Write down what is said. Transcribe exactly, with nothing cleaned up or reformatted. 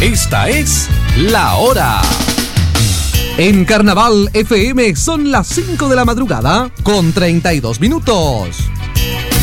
Esta es La Hora. En Carnaval F M son las cinco de la madrugada con treinta y dos minutos.